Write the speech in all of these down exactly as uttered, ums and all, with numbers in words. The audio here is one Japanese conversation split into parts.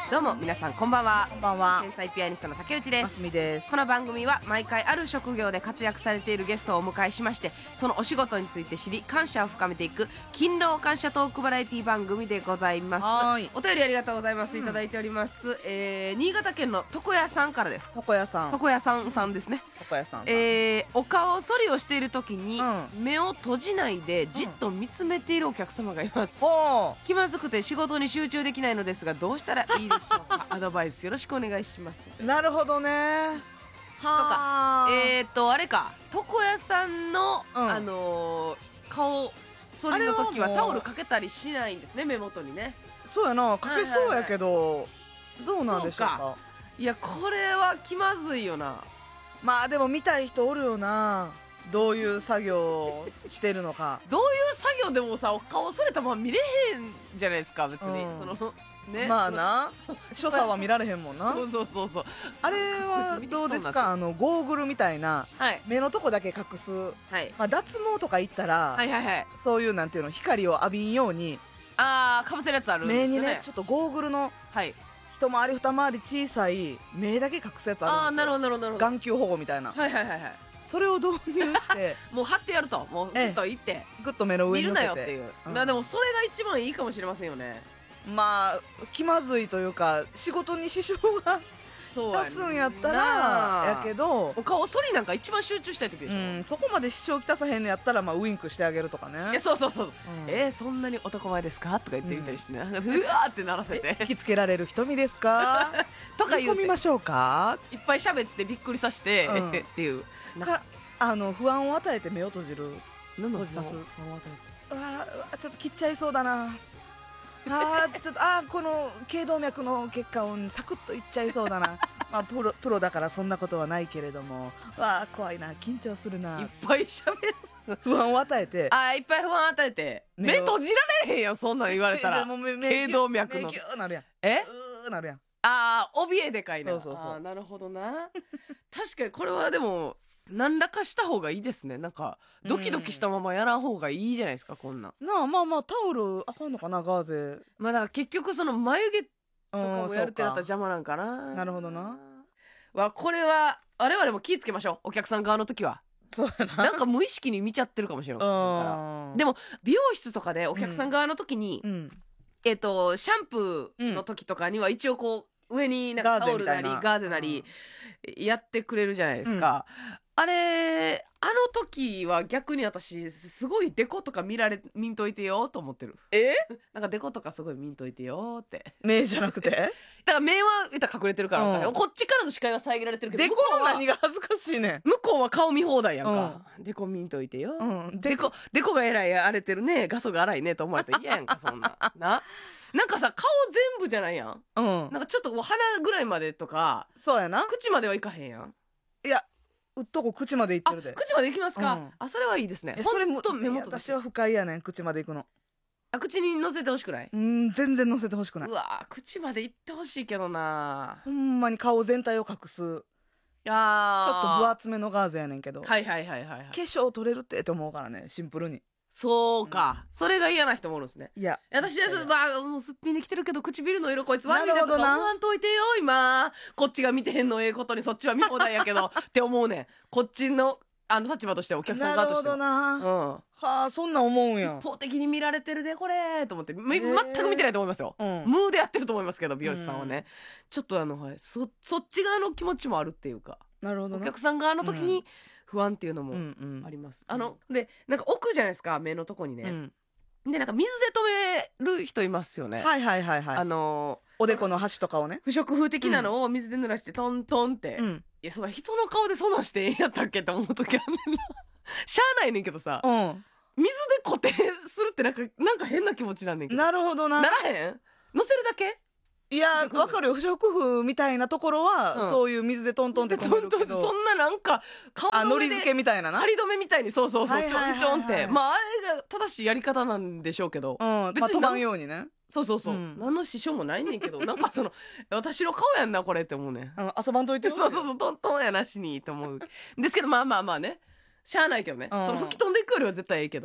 どうも皆さんこんばんは。 こんばんは。 天才ピアニストの竹内でますすみです。 この番組は毎回ある職業で活躍されているゲストをお迎えしまして、そのお仕事について知り感謝を深めていく勤労感謝トークバラエティ番組でございます。 はい。 お便りありがとうございます、 うんいただいております、えー、新潟県の床屋さんからです。 床屋さん。 床屋さんさんですね。 床屋さん。 えー、お顔剃りをしている時に、 う目を閉じないでじっと見つめているお客様がいます、 ほ気まずくて仕事に集中できないのですがどうしたらいいでしょうかアドバイスよろしくお願いします。 う。なるほどね。はあ。 えーっとあれか床屋さんの、 うんあのー顔剃りの時はあれはもうタオルかけたりしないんですね、目元にね。 そうやな。かけそうやけど、どうなんでしょうか。 そうかいやこれは気まずいよな。 まあでも見たい人おるよな。どういう作業をしてるのか。 どういう作業でもさお顔剃れたまま見れへんじゃないですか別に、 うんそのねまあな。所作は見られへんもんな。 そうそうそうそう。 あれはどうですか。あのゴーグルみたいなはい目のとこだけ隠す。 はいまあ脱毛とか行ったら、 はいはいはい。 そういうなんていうの光を浴びんようにあーかぶせるやつあるんですよね。 目にねちょっとゴーグルのはい。 一回り二回り小さい目だけ隠すやつあるんですよ。 あーなるほどなるほどなるほど。 眼球保護みたいな。 はいはいはいはい。 それを導入してもう貼ってやるともうええずっと行ってグッと目の上見るに乗せてなよっていう、 うんまあでもそれが一番いいかもしれませんよね。 まあ気まずいというか仕事に支障がそうや出すんやったならあやけど、 お顔剃りなんか一番集中したい時でしょ、いうん、そこまで支障きたさへんのやったらまあウインクしてあげるとかね。 やそうそうそう、 うんえー、そんなに男前ですかとか言ってみたりしてね、なんかうわーってならせて引きつけられる瞳ですかとか言うて吸い込みましょうかいっぱい喋ってびっくりさせて、 うんっていうかあの不安を与えて目を閉じる。 何の閉じさすもううわーうわちょっと切っちゃいそうだなあーちょっとあーこの頸動脈の血管をサクッといっちゃいそうだなまあプロプロだからそんなことはないけれども、わあ怖いな緊張するいっなぱい喋る不安を与えてあーいっぱい不安与えて目目を閉じられへんやんそんなん言われたらもう目目頸動脈の目ギューなるやんえうーなるやん。 ああ怯えでかいな。 そうそうそうあーなるほどな確かにこれはでも何らかした方がいいですね。なんかドキドキしたままやらん方がいいじゃないですかこんなん。 なあまあまあタオルあかんのかなガーゼ。 まあだから結局その眉毛とかうんもやるってなったらそうか邪魔なんかな。 なるほどな。 わこれは我々も気ぃつけましょうお客さん側の時は。 そうやな。 なんか無意識に見ちゃってるかもしれないうんでも美容室とかでお客さん側の時に、 うんえっとシャンプーの時とかには一応こう上になんかタオルなりガーゼなりやってくれるじゃないですか、あれあの時は逆に私すごいデコとか見られ見んといてよと思ってる。 えなんかデコとかすごい見んといてよって目じゃなくてだから目は言ったら隠れてるから、 うんこっちからの視界は遮られてるけどデコの何がが恥ずかしいねん。 向こうは顔見放題やんか、デコ見んといてよ、 うんデコデコがえらい荒れてるね画素が荒いねと思われたら嫌やんかそんなななんかさ顔全部じゃないやん。 うんなんかちょっとこう鼻ぐらいまでとかそうやな。 口まではいかへんやん。 いやうっとこ口までいってあるで。 口まで行きますか、 うんあそれはいいですね。 えそれもほんと目元だけいや私は不快やねん口まで行くの。 あ口に乗せてほしくない、 うん全然乗せてほしくない。 うわ口まで行ってほしいけどな。 ほんまに顔全体を隠すちょっとあー分厚めのガーゼやねんけど、 はいはいはいはいはい化粧取れるってと思うからねシンプルに。 そうか、それが嫌な人もおるんですね。 いや私です、まあ、もうすっぴんできてるけど唇の色こいつ悪いなるほどなとか思わんといてよ今こっちが見てへんのええことにそっちは見放題やけどって思うねんこっちのあの立場としてお客さんなるほ側としてはどな、 うんはあそんなん思うんや一。方的に見られてるでこれと思ってめへー全く見てないと思いますよ、 うんムーでやってると思いますけど美容師さんはね、ちょっとあの、はい、そそっち側の気持ちもあるっていうかなるほどな。 お客さん側の時に不安っていうのもうんうんあります、あのでなんか奥じゃないですか目のとこにね、 うんでなんか水で止める人いますよね、 はいはいはいはい。 あのおでこの端とかをね。 不織布的なのを水で濡らしてトントンって、いうんやその人の顔でそんなんしてええんやったっけって思う時あんねんなしゃあないねんけどさ、 うん水で固定するってなんかなんか変な気持ちなんねんけどなるほどな。 ならへん乗せるだけいや不織布わかるよ不織布みたいなところは、 うんそういう水でトントンって止めるけどそんななんか顔あのりの上で付けみたいなな。 仮止めみたいにそうそうそうちょはいはいはいはいんちょんってまああれが正しいやり方なんでしょうけど、 うん別にまあ飛ばんようにね。 そうそうそう、 うん何の支障もないねんけどなんかその私の顔やんなこれって思うねんうん遊ばんといて。 そうそうそうトントンやなしにと思うですけどまあまあまあねしゃあないけどね、 うんその吹き飛んでいくよりは絶対ええけど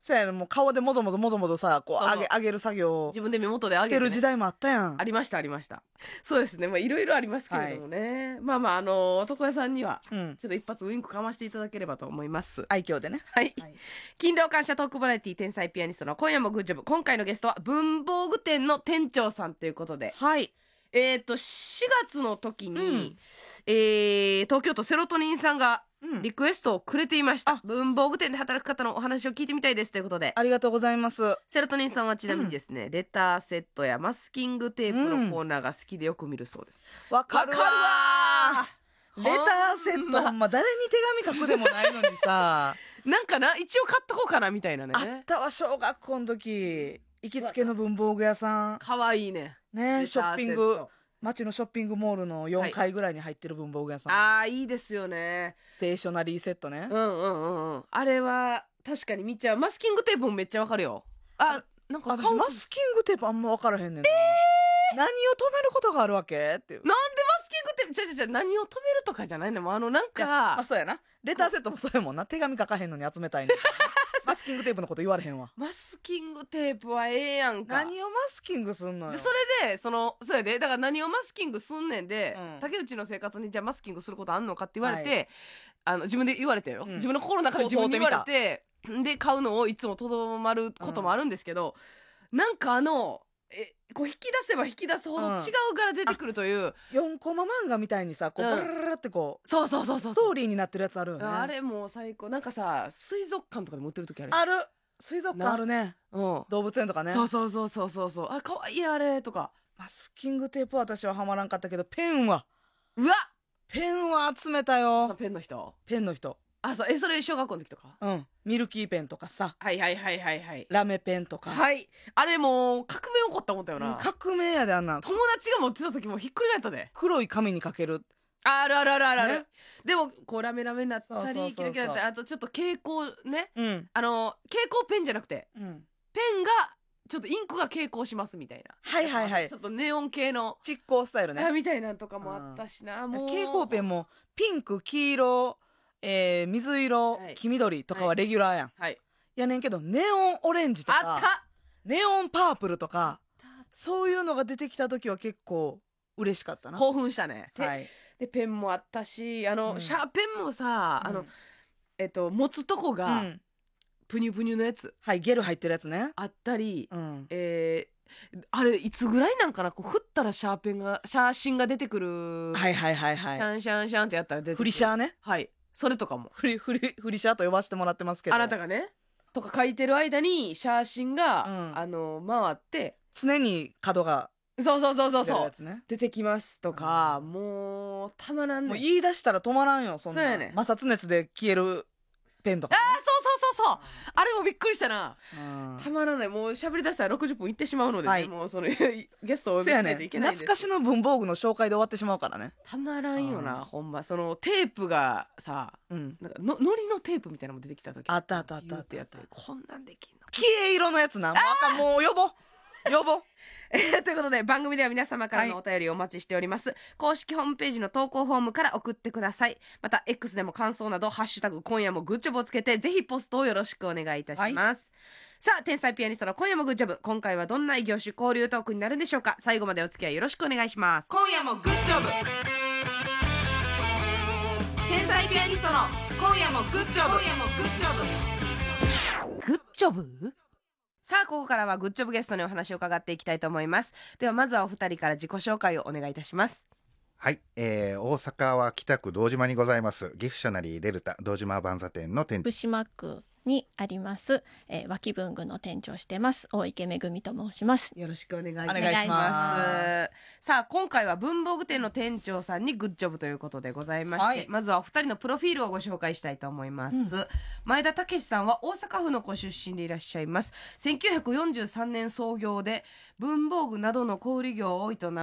そうやね、もう顔でもぞもぞもぞもぞさこうそうそう上げ上げる作業を自分で目元で上げしてて、ね、 る時代もあったやん。 ありましたありました。そうですね、まあいろいろありますけれどもね、はい、まあまああの男屋さんにはちょっと一発ウインクかましていただければと思います、 うん、愛嬌でね。 はい、はい、勤労感謝トークバラエティ天才ピアニストの今夜もグッジョブ。今回のゲストは文房具店の店長さんということで、 はい、 えーとしがつの時に、うん、えー、東京都セロトニンさんがリクエストをくれていました、うん、文房具店で働く方のお話を聞いてみたいですということで、 ありがとうございます。 セロトニンさんはちなみにですね、うん、レターセットやマスキングテープのコーナーが好きでよく見るそうです。 わ、うん、かるわー。レターセットほんま誰に手紙書くでもないのにさなんかな一応買っとこうかなみたいなね。 あったわ、小学校の時行きつけの文房具屋さん。 かわいいね。 ね、ショッピング街のショッピングモールのよんかいぐらいに入ってる文房具屋さん、はい、 ああいいですよね。 ステーショナリーセットね。 うんうんうんうん、あれは確かに見ちゃう。マスキングテープもめっちゃわかるよ。あ、なんか私マスキングテープあんま分からへんねんな、えー、何を止めることがあるわけっていう。 なんでマスキングテープ、ちゃちゃちゃ何を止めるとかじゃないのも、あのなんか、 まあそうやな、レターセットもそうやもんな、手紙書かへんのに集めたいねマスキングテープのこと言われへんわ。 マスキングテープはええやんか。 何をマスキングすんのよ。 でそれでそのそうやで、だから何をマスキングすんねんで、うん、竹内の生活にじゃあマスキングすることあんのかって言われて、はい、あの自分で言われてよ、うん、自分の心の中で自分に言われて、で買うのをいつもとどまることもあるんですけど、うん、なんかあのえこう引き出せば引き出すほど違う柄出てくるという、うん、 よんコマ漫画みたいにさこう、うん、ブルルルってこうそうそうそうそうストーリーになってるやつあるよね。 あれもう最高。なんかさ水族館とかでも売ってる時ある。 ある、水族館あるね、うん、動物園とかね。 そうそうそうそうそうそう、あ可愛いあれとか。 マスキングテープは私はハマらんかったけど、ペンはうわペンは集めたよ。 ペンの人ペンの人あ、そう、えそれ小学校の時とか。 うん、ミルキーペンとかさ、 はいはいはいはいはい、 ラメペンとか、 はい、あれもう革命起こったもんだよな、 うん、革命やで。あんな友達が持ってた時もひっくり返ったで。 黒い紙にかける、 あるあるあるあるある、ね、でもこうラメラメになったりキラキラになったり、あとちょっと蛍光ね、うん、あの蛍光ペンじゃなくて、うん、ペンがちょっとインクが蛍光しますみたいな、 はいはいはい、 ちょっとネオン系の蓄光スタイルねみたいなんとかもあったしな、うん、もう蛍光ペンもピンク黄色、えー、水色、はい、黄緑とかはレギュラーやん、はい、やねんけどネオンオレンジとかあったネオンパープルとかそういうのが出てきた時は結構嬉しかったな。 興奮したね。 はい、 でペンもあったし、あの、うん、シャーペンもさ、うん、あのえっと持つとこが、うん、プニュプニュのやつ、 はい、ゲル入ってるやつねあったり、うん、えー、あれいつぐらいなんかな、こう振ったらシャーペンが写真が出てくる、 はいはいはいはい、 シャンシャンシャンってやったら出てくるフリシャーね、 はい、それとかもフリフリフリシャーと呼ばせてもらってますけど、 あなたがねとか書いてる間に写真が、うん、あの回って常に角がそうそうそうそうそう、 ね、 出てきますとか、うん、もうたまらんねん。 もう言い出したら止まらんよ、そんな。 そうやねん、 摩擦熱で消えるペンとか、ね、 ああそうそうそうそう、あれもびっくりしたな、うん、たまらない。もう喋り出したらろくじゅっぷんいってしまうので、ね、はい、もうそのゲストを呼びないといけないんです。 懐かしの文房具の紹介で終わってしまうからね。 たまらんよな、うん、ほんま。そのテープがさ、うん、なんかののりのテープみたいなのも出てきた時あったあったあったあった、 やってこんなんできんの、 黄色のやつな、もう呼ぼう呼ぼうえー、ということで番組では皆様からのお便りをお待ちしております、はい、公式ホームページの投稿フォームから送ってください。また X でも感想などハッシュタグ今夜もグッジョブをつけてぜひポストをよろしくお願いいたします、はい、さあ天才ピアニストの今夜もグッジョブ、今回はどんな異業種交流トークになるんでしょうか。最後までお付き合いよろしくお願いします。 今夜もグッジョブ、天才ピアニストの今夜もグッジョブ、今夜もグッジョブ、グッジョブ。さあここからはグッジョブゲストにお話を伺っていきたいと思います。ではまずはお二人から自己紹介をお願いいたします。 はい、えー、大阪は北区道島にございますギフショナリーデルタ道島万座店の店長、 豊島区にあります、えー、脇文具の店長をしてます大池めぐみと申します。 よろしくお願いいたします。さあ今回は文房具店の店長さんにグッジョブということでございまして、はい、まずはお二人のプロフィールをご紹介したいと思います、うん、前田武さんは大阪府のご出身でいらっしゃいます。せんきゅうひゃくよんじゅうさんねん創業で文房具などの小売業を営む